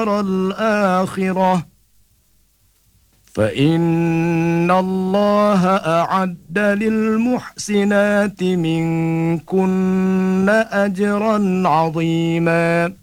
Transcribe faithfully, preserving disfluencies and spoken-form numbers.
الدار الآخرة فإن الله أعد للمحسنات منكن أجرا عظيما